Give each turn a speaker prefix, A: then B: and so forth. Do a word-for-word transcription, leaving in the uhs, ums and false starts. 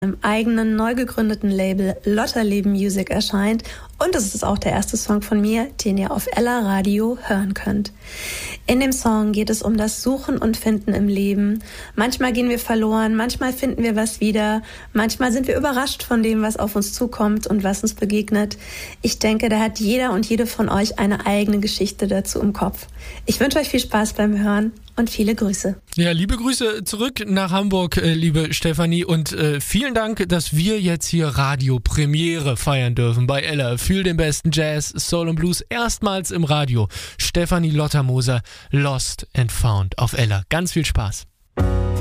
A: im eigenen neu gegründeten Label Lotterleben Music erscheint, und es ist auch der erste Song von mir, den ihr auf Ella Radio hören könnt. In dem Song geht es um das Suchen und Finden im Leben. Manchmal gehen wir verloren, manchmal finden wir was wieder, manchmal sind wir überrascht von dem, was auf uns zukommt und was uns begegnet. Ich denke, da hat jeder und jede von euch eine eigene Geschichte dazu im Kopf. Ich wünsche euch viel Spaß beim Hören und viele Grüße.
B: Ja, liebe Grüße zurück nach Hamburg, äh, liebe Stefanie, und äh, vielen Dank, dass wir jetzt hier Radio-Premiere feiern dürfen bei Ella. Für den besten Jazz, Soul und Blues erstmals im Radio. Stefanie Lottermoser, Lost and Found auf Ella. Ganz viel Spaß.